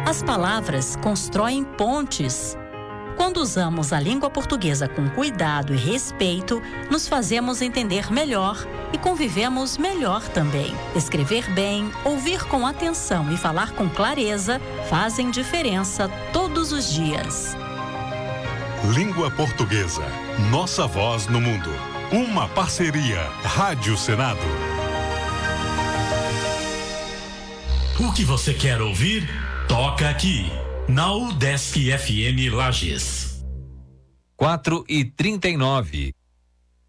As palavras constroem pontes. Quando usamos a língua portuguesa com cuidado e respeito, nos fazemos entender melhor e convivemos melhor também. Escrever bem, ouvir com atenção e falar com clareza fazem diferença todos os dias. Língua Portuguesa. Nossa voz no mundo. Uma parceria. Rádio Senado. O que você quer ouvir? Toca aqui. Na UDESC FM Lages. 4h39.